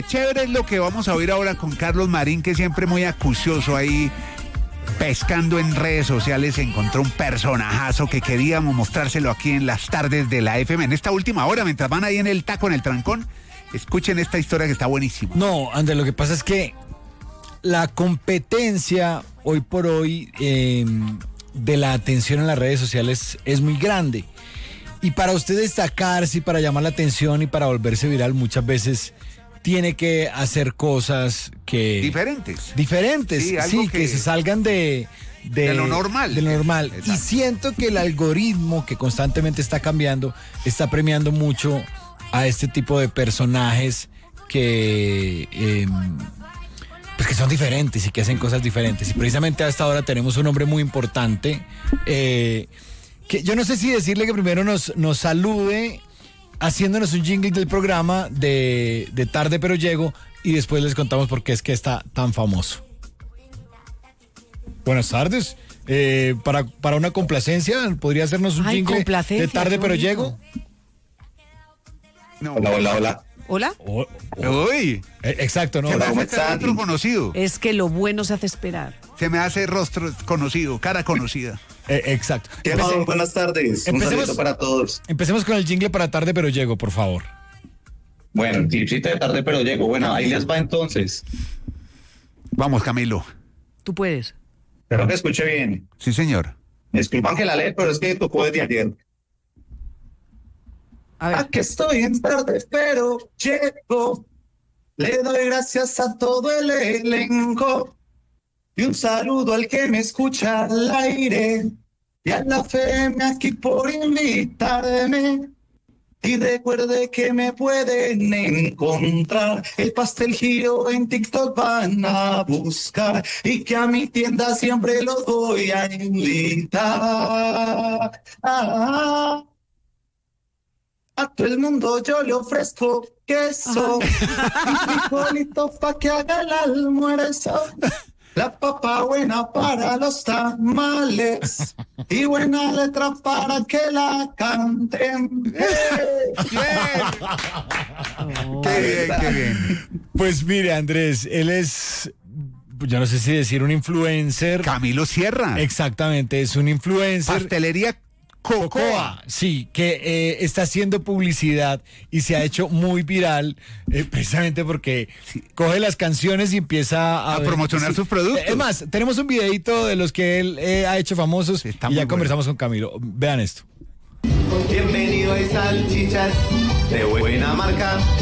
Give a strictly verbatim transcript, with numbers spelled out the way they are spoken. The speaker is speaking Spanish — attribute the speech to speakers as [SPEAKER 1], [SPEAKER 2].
[SPEAKER 1] Chévere es lo que vamos a oír ahora con Carlos Marín, que siempre muy acucioso ahí, pescando en redes sociales, encontró un personajazo que queríamos mostrárselo aquí en las tardes de la F M. En esta última hora, mientras van ahí en el taco, en el trancón, escuchen esta historia que está buenísima.
[SPEAKER 2] No, Andrés, lo que pasa es que la competencia hoy por hoy eh, de la atención en las redes sociales es muy grande. Y para usted destacarse y para llamar la atención y para volverse viral, muchas veces tiene que hacer cosas que...
[SPEAKER 1] Diferentes.
[SPEAKER 2] Diferentes, sí, sí que, que se salgan de... De,
[SPEAKER 1] de lo normal.
[SPEAKER 2] De lo normal.
[SPEAKER 1] Exacto.
[SPEAKER 2] Y siento que el algoritmo que constantemente está cambiando, está premiando mucho a este tipo de personajes que... Eh, pues que son diferentes y que hacen cosas diferentes. Y precisamente a esta hora tenemos un hombre muy importante, eh, que yo no sé si decirle que primero nos, nos salude haciéndonos un jingle del programa de, de Tarde Pero Llego y después les contamos por qué es que está tan famoso. Buenas tardes. Eh, para, para una complacencia, ¿podría hacernos un
[SPEAKER 3] Ay,
[SPEAKER 2] jingle de Tarde Pero Llego?
[SPEAKER 4] No. Hola, hola, hola.
[SPEAKER 3] ¿Hola?
[SPEAKER 2] Oh,
[SPEAKER 1] oh. Uy.
[SPEAKER 2] Eh, exacto, ¿no?
[SPEAKER 1] Se me hace este rostro conocido.
[SPEAKER 3] Es que lo bueno se hace esperar.
[SPEAKER 1] Se me hace rostro conocido, cara conocida.
[SPEAKER 2] Eh, exacto.
[SPEAKER 4] ¿Qué Empece... Buenas tardes. Un saludo para todos.
[SPEAKER 2] Empecemos con el jingle para Tarde Pero Llego, por favor.
[SPEAKER 4] Bueno, el tipcito de Tarde Pero Llego. Bueno, ahí les va entonces.
[SPEAKER 1] Vamos, Camilo.
[SPEAKER 3] Tú puedes.
[SPEAKER 4] Espero que escuche bien.
[SPEAKER 1] Sí, señor.
[SPEAKER 4] Disculpan que la lea, pero es que tocó desde ayer.
[SPEAKER 3] A ver.
[SPEAKER 4] Aquí estoy en Tarde Pero Llego. Le doy gracias a todo el elenco. Y un saludo al que me escucha al aire. Y a la F M aquí por invitarme. Y recuerde que me pueden encontrar. El pastel giro en TikTok van a buscar. Y que a mi tienda siempre los voy a invitar. Ah, a todo el mundo yo le ofrezco queso y frijolitos pa' que haga el almuerzo. La papa buena para los tamales y buena letra para que la canten. ¡Eh!
[SPEAKER 1] Oh, ¡qué bien, qué bien!
[SPEAKER 2] Pues mire, Andrés, él es, yo no sé si decir un influencer.
[SPEAKER 1] Camilo Sierra.
[SPEAKER 2] Exactamente, es un influencer.
[SPEAKER 1] Pastelería Cocoa.
[SPEAKER 2] Cocoa, sí, que eh, está haciendo publicidad y se ha hecho muy viral eh, precisamente porque sí. coge las canciones y empieza a,
[SPEAKER 1] a ver, promocionar sí. sus productos.
[SPEAKER 2] Es más, tenemos un videito de los que él eh, ha hecho famosos y ya bueno. conversamos con Camilo. Vean esto.
[SPEAKER 5] Bienvenido a salchichas de buena marca.